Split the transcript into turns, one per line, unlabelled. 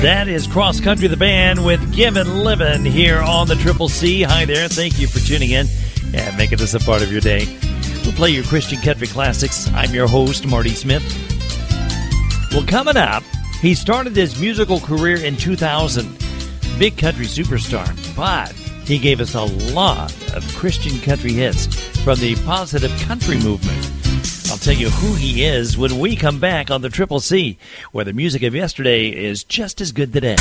That is Cross Country the Band with Given Livin' here on the Triple C. Hi there. Thank you for tuning in and making this a part of your day. We'll play your Christian country classics. I'm your host, Marty Smith. Well, coming up, he started his musical career in 2000. Big country superstar, but he gave us a lot of Christian country hits from the positive country movement. I'll tell you who he is when we come back on the Triple C, where the music of yesterday is just as good today.